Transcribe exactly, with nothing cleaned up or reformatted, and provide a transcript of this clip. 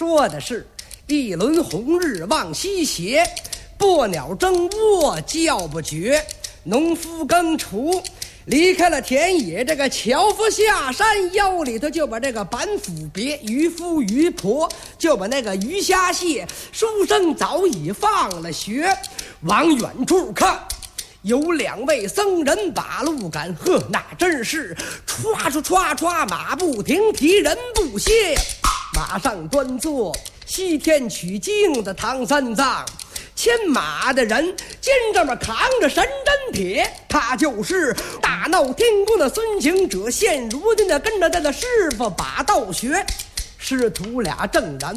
说的是一轮红日往西斜，薄鸟争窝叫不绝，农夫耕锄离开了田野，这个樵夫下山，腰里头就把这个板斧别，渔夫渔婆就把那个鱼虾蟹，书生早已放了学。往远处看，有两位僧人把路赶，呵，那真是歘歘歘歘，马不停蹄，人不歇。马上端坐西天取经的唐三藏，牵马的人肩上面扛着神针铁，他就是大闹天宫的孙行者，现如今的跟着他的师傅把道学，师徒俩正然